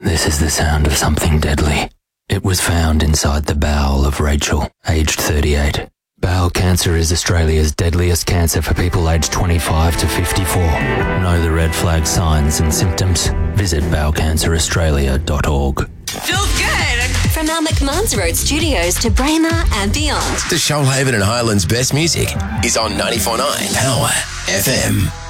This is the sound of something deadly. It was found inside the bowel of Rachel, aged 38. Bowel cancer is Australia's deadliest cancer for people aged 25 to 54. Know the red flag signs and symptoms? Visit bowelcanceraustralia.org. Feels good. From our McMahon's Road studios to Braemar and beyond. The Shoalhaven and Highlands best music is on 94.9 Power FM.